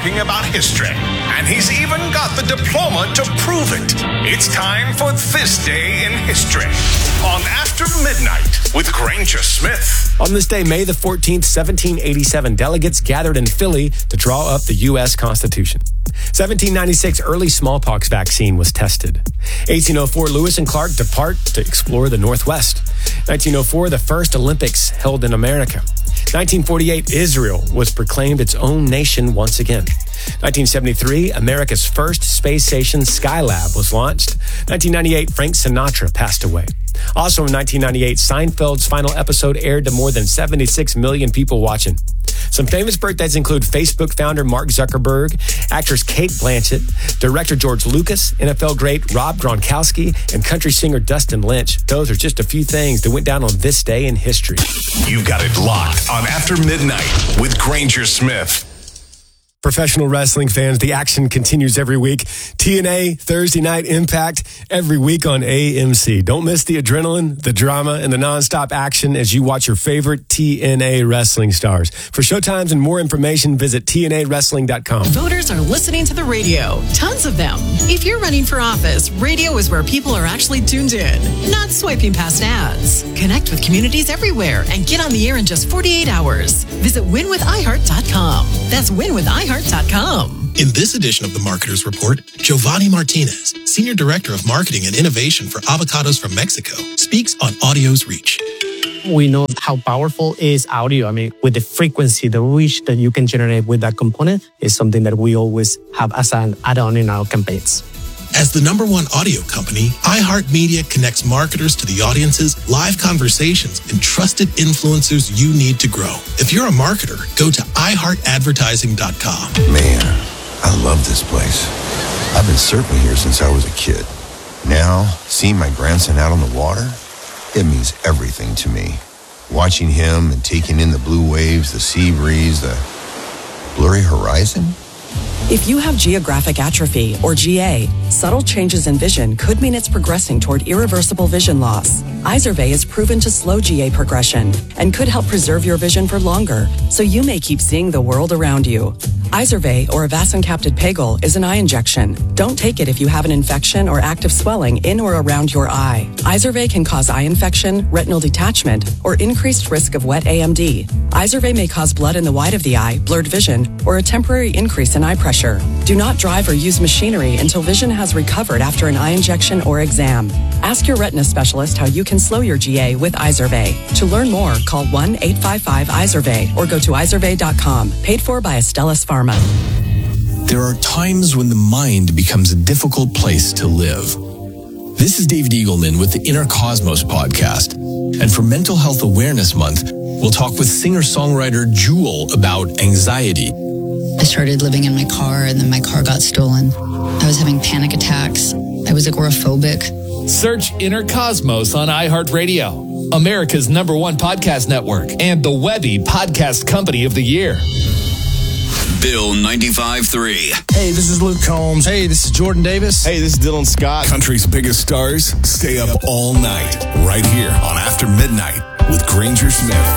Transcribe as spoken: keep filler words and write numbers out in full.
talking about history, and he's even got the diploma to prove it. It's time for This Day in History on After Midnight with Granger Smith. On this day, May the fourteenth, seventeen eighty-seven, delegates gathered in Philly to draw up the U S Constitution. seventeen ninety-six, early smallpox vaccine was tested. eighteen oh four, Lewis and Clark depart to explore the Northwest. nineteen oh four, the first Olympics held in America. nineteen forty-eight, Israel was proclaimed its own nation once again. nineteen seventy-three, America's first space station, Skylab, was launched. nineteen ninety-eight, Frank Sinatra passed away. Also in nineteen ninety-eight, Seinfeld's final episode aired to more than seventy-six million people watching. Some famous birthdays include Facebook founder Mark Zuckerberg, actress Cate Blanchett, director George Lucas, N F L great Rob Gronkowski, and country singer Dustin Lynch. Those are just a few things that went down on this day in history. You've got it locked on After Midnight with Granger Smith. Professional wrestling fans, the action continues every week. T N A, Thursday Night Impact, every week on A M C. Don't miss the adrenaline, the drama, and the nonstop action as you watch your favorite T N A wrestling stars. For showtimes and more information, visit T N A wrestling dot com. Voters are listening to the radio. Tons of them. If you're running for office, radio is where people are actually tuned in, not swiping past ads. Connect with communities everywhere and get on the air in just forty-eight hours. Visit win with i heart dot com. That's win with i heart dot com. In this edition of the Marketer's Report, Giovanni Martinez, Senior Director of Marketing and Innovation for Avocados from Mexico, speaks on audio's reach. We know how powerful is audio. I mean, with the frequency, the reach that you can generate with that component is something that we always have as an add-on in our campaigns. As the number one audio company, iHeartMedia connects marketers to the audiences, live conversations, and trusted influencers you need to grow. If you're a marketer, go to i heart advertising dot com. Man, I love this place. I've been surfing here since I was a kid. Now, seeing my grandson out on the water, it means everything to me. Watching him and taking in the blue waves, the sea breeze, the blurry horizon. If you have geographic atrophy, or G A, subtle changes in vision could mean it's progressing toward irreversible vision loss. Izervay is proven to slow G A progression and could help preserve your vision for longer, so you may keep seeing the world around you. Izervay, or avacincaptad pegol, is an eye injection. Don't take it if you have an infection or active swelling in or around your eye. Izervay can cause eye infection, retinal detachment, or increased risk of wet A M D. Izervay may cause blood in the white of the eye, blurred vision, or a temporary increase in eye pressure. Do not drive or use machinery until vision has recovered after an eye injection or exam. Ask your retina specialist how you can slow your G A with Izervay. To learn more, call one eight five five Izervay or go to izervay dot com. Paid for by Astellas Pharma. There are times when the mind becomes a difficult place to live. This is David Eagleman with the Inner Cosmos podcast. And for Mental Health Awareness Month, we'll talk with singer-songwriter Jewel about anxiety. I started living in my car, and then my car got stolen. I was having panic attacks. I was agoraphobic. Search Inner Cosmos on iHeartRadio, America's number one podcast network, and the Webby Podcast Company of the Year. Bill ninety-five point three. Hey, this is Luke Combs. Hey, this is Jordan Davis. Hey, this is Dylan Scott. Country's biggest stars stay up all night right here on After Midnight with Granger Smith.